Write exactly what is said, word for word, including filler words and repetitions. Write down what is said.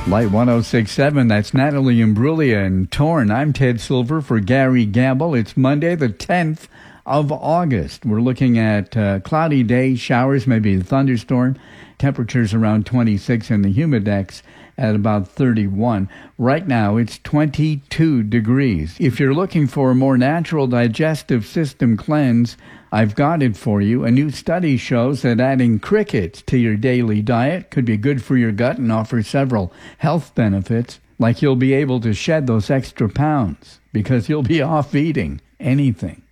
Light one oh six point seven, that's Natalie Imbruglia and Torn. I'm Ted Silver for Gary Gamble. It's Monday, the tenth of August. We're looking at uh, cloudy day, showers, maybe a thunderstorm. Temperatures around twenty-six and the humidex at about thirty-one. Right now, it's twenty-two degrees. If you're looking for a more natural digestive system cleanse, I've got it for you. A new study shows that adding crickets to your daily diet could be good for your gut and offer several health benefits, like you'll be able to shed those extra pounds because you'll be off eating anything.